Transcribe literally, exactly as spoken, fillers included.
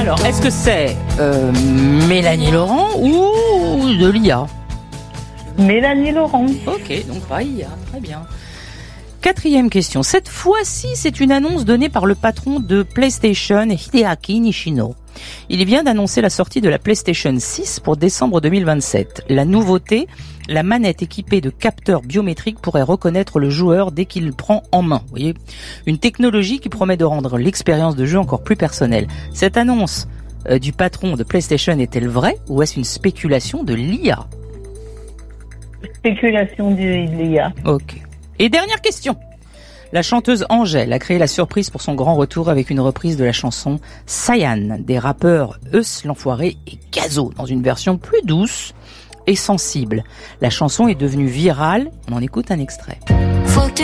Alors, est-ce que c'est euh, Mélanie Laurent ou de l'I A? Mélanie Laurent. Ok, donc pas I A, très bien. Quatrième question. Cette fois-ci, c'est une annonce donnée par le patron de PlayStation, Hideaki Nishino. Il vient d'annoncer la sortie de la PlayStation six pour décembre deux mille vingt-sept. La nouveauté, la manette équipée de capteurs biométriques pourrait reconnaître le joueur dès qu'il le prend en main. Vous voyez, une technologie qui promet de rendre l'expérience de jeu encore plus personnelle. Cette annonce euh, du patron de PlayStation est-elle vraie ou est-ce une spéculation de l'I A? Spéculation de l'I A. Ok. Et dernière question. La chanteuse Angèle a créé la surprise pour son grand retour avec une reprise de la chanson Cyan des rappeurs Eus l'Enfoiré et Gazo dans une version plus douce et sensible. La chanson est devenue virale. On en écoute un extrait. Faut que